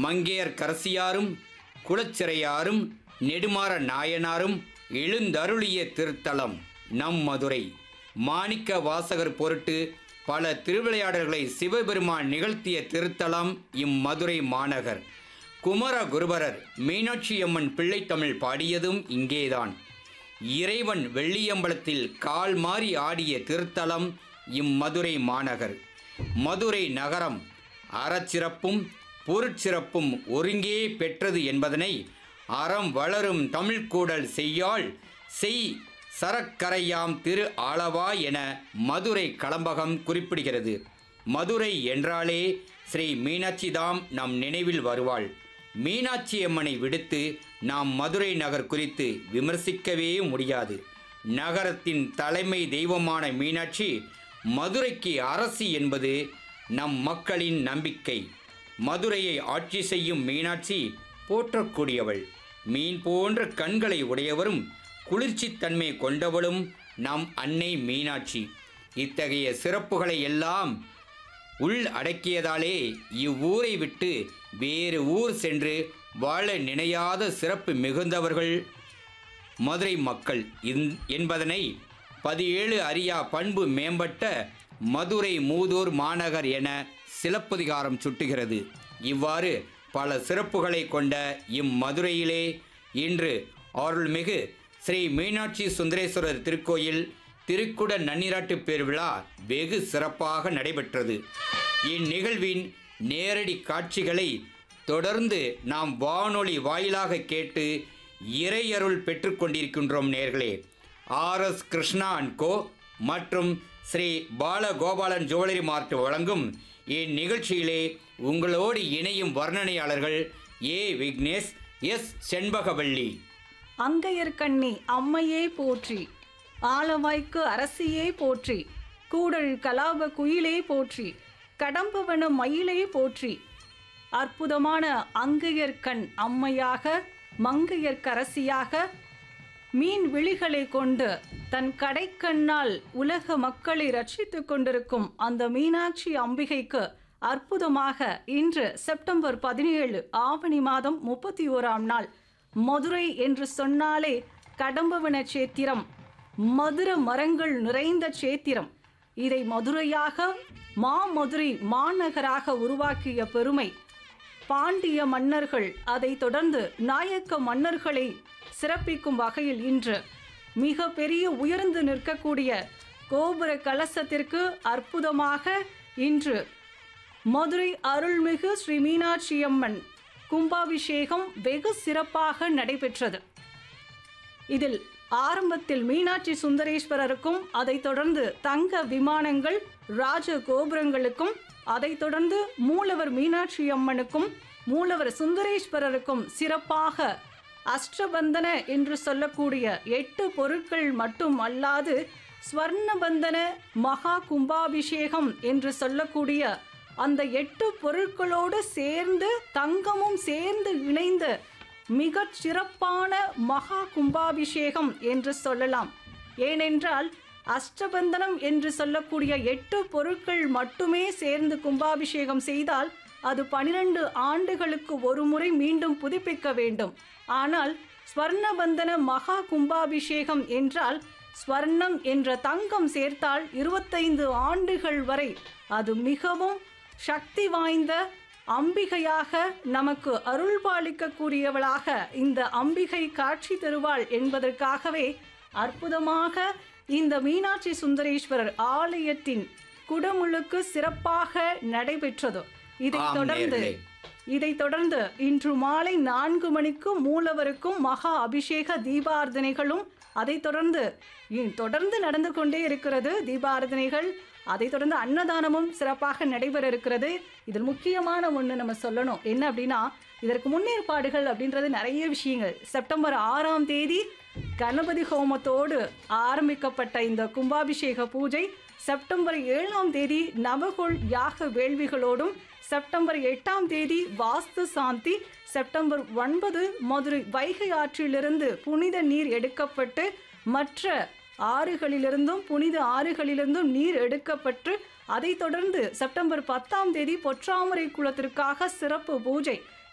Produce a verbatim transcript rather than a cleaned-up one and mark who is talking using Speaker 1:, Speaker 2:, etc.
Speaker 1: மங்கையர்க்கரசியாரும் குலச்சிறையாரும் நெடுமாற நாயனாரும் எழுந்தருளிய திருத்தலம் நம் மதுரை. மாணிக்க வாசகர் பொருட்டு பல திருவிளையாடல்களை சிவபெருமான் நிகழ்த்திய திருத்தலம் இம்மதுரை மாநகர். குமர குருபரர் மீனாட்சியம்மன் பிள்ளைத்தமிழ் பாடியதும் இங்கேதான். இறைவன் வெள்ளியம்பலத்தில் கால் மாறி ஆடிய திருத்தலம் இம்மதுரை மாநகர். மதுரை நகரம் அறச்சிறப்பும் பொருட்சிறப்பும் ஒருங்கே பெற்றது என்பதனை அறம் வளரும் தமிழ்கூடல் செய்யாள் செய் சரக்கரையாம் திரு ஆளவா என மதுரை களம்பகம் குறிப்பிடுகிறது. மதுரை என்றாலே ஸ்ரீ மீனாட்சிதாம் நம் நினைவில் வருவாள். மீனாட்சி அம்மனை விடுத்து நாம் மதுரை நகர் குறித்து விமர்சிக்கவே முடியாது. நகரத்தின் தலைமை தெய்வமான மீனாட்சி மதுரைக்கு அரசி என்பது நம் மக்களின் நம்பிக்கை. மதுரையை ஆட்சி செய்யும் மீனாட்சி போற்றக்கூடியவள். மீன் போன்ற கண்களை உடையவரும் குளிர்ச்சித்தன்மை கொண்டவளும் நம் அன்னை மீனாட்சி. இத்தகைய சிறப்புகளை எல்லாம் உள் அடக்கியதாலே இவ்வூரை விட்டு வேறு ஊர் சென்று வாழ நினையாத சிறப்பு மிகுந்தவர்கள் மதுரை மக்கள் என்பதனை பதினேழு அறியா பண்பு மேம்பட்ட மதுரை மூதூர் மாநகர் என சிலப்பதிகாரம் சுட்டுகிறது. இவ்வாறு பல சிறப்புகளை கொண்ட இம்மதுரையிலே இன்று அருள்மிகு ஸ்ரீ மீனாட்சி சுந்தரேஸ்வரர் திருக்கோயில் திருக்குட நன்னீராட்டு பெருவிழா வெகு சிறப்பாக நடைபெற்றது. இந்நிகழ்வின் நேரடி காட்சிகளை தொடர்ந்து நாம் வானொலி வாயிலாக கேட்டு இறையருள் பெற்றுக்கொண்டிருக்கின்றோம். நேர்களே, ஆர் எஸ் கிருஷ்ணா அண்ட் கோ மற்றும் ஸ்ரீ பாலகோபாலன் ஜுவல்லரி மார்ட் வழங்கும் இந்நிகழ்ச்சியிலே உங்களோடு இணையும் வர்ணனையாளர்கள் ஏ விக்னேஷ், எஸ் செண்பகவள்ளி.
Speaker 2: அங்கையர்கண்ணி அம்மையே போற்றி, ஆலவாய்க்கு அரசியே போற்றி, கூடல் கலாப குயிலே போற்றி, கடம்பவன மயிலே போற்றி. அற்புதமான அங்கையர்கண் அம்மையாக மங்கையர்க்கரசியாக மீன் விழிகளை கொண்டு தன் கடைக்கண்ணால் உலக மக்களை ரட்சித்து கொண்டிருக்கும் அந்த மீனாட்சி அம்பிகைக்கு அற்புதமாக இன்று செப்டம்பர் பதினேழு ஆவணி மாதம் முப்பத்தி ஓராம் நாள் மதுரை என்று சொன்னாலே கடம்பவன சேத்திரம், மதுர மரங்கள் நிறைந்த சேத்திரம். இதை மதுரையாக மாமதுரை மாநகராக உருவாக்கிய பெருமை பாண்டிய மன்னர்கள், அதை தொடர்ந்து நாயக்க மன்னர்களை சிறப்பிக்கும் வகையில் இன்று மிக பெரிய உயர்ந்து நிற்கக்கூடிய கோபுர கலசத்திற்கு அற்புதமாக இன்று மதுரை அருள்மிகு ஸ்ரீ மீனாட்சியம்மன் கும்பாபிஷேகம் வெகு சிறப்பாக நடைபெற்றது. இதில் ஆரம்பத்தில் மீனாட்சி சுந்தரேஸ்வரருக்கும், அதை தொடர்ந்து தங்க விமானங்கள் ராஜ கோபுரங்களுக்கும், அதை தொடர்ந்து மூலவர் மீனாட்சி அம்மனுக்கும் மூலவர் சுந்தரேஸ்வரருக்கும் சிறப்பாக அஷ்டபந்தன என்று சொல்லக்கூடிய எட்டு பொருட்கள் மட்டும் அல்லாது ஸ்வர்ணபந்தன மகா கும்பாபிஷேகம் என்று சொல்லக்கூடிய அந்த எட்டு பொருட்களோடு சேர்ந்து தங்கமும் சேர்ந்து இணைந்த மிகச் சிறப்பான மகா கும்பாபிஷேகம் என்று சொல்லலாம். ஏனென்றால் அஷ்டபந்தனம் என்று சொல்லக்கூடிய எட்டு பொருட்கள் மட்டுமே சேர்ந்து கும்பாபிஷேகம் செய்தால் அது பனிரெண்டு ஆண்டுகளுக்கு ஒரு முறை மீண்டும் புதுப்பிக்க வேண்டும். ஆனால் ஸ்வர்ணபந்தன மகா கும்பாபிஷேகம் என்றால் ஸ்வர்ணம் என்ற தங்கம் சேர்த்தால் இருபத்தைந்து ஆண்டுகள் வரை அது மிகவும் சக்தி வாய்ந்த அம்பிகையாக நமக்கு அருள்பாலிக்கக்கூடியவளாக இந்த அம்பிகை காட்சி தருவாள் என்பதற்காகவே அற்புதமாக இந்த மீனாட்சி சுந்தரேஸ்வரர் ஆலயத்தின் குடமுழுக்கு சிறப்பாக நடைபெற்றது. இதை தொடர்ந்து இதை தொடர்ந்து இன்று மாலை நான்கு மணிக்கு மூலவருக்கும் மகா அபிஷேக தீபார்த்தனைகளும் அதை தொடர்ந்து தொடர்ந்து நடந்து கொண்டே இருக்கிறது தீபார்த்தனைகள். அதை தொடர்ந்து அன்னதானமும் சிறப்பாக நடைபெற இருக்கிறது. இதில் முக்கியமான ஒன்று நம்ம சொல்லணும் என்ன அப்படின்னா, இதற்கு முன்னேற்பாடுகள் அப்படின்றது நிறைய விஷயங்கள். செப்டம்பர் ஆறாம் தேதி கணபதி ஹோமத்தோடு ஆரம்பிக்கப்பட்ட இந்த கும்பாபிஷேக பூஜை செப்டம்பர் ஏழாம் தேதி நவகோள் யாக வேள்விகளோடும், செப்டம்பர் எட்டாம் தேதி வாஸ்து சாந்தி, செப்டம்பர் ஒன்பது மதுரை வைகை ஆற்றிலிருந்து புனித நீர் எடுக்கப்பட்டு மற்ற ஆறுகளிலிருந்தும் புனித ஆறுகளிலிருந்தும் நீர் எடுக்கப்பட்டு அதை தொடர்ந்து செப்டம்பர் பத்தாம் தேதி பொற்றாமரை குளத்திற்காக சிறப்பு பூஜை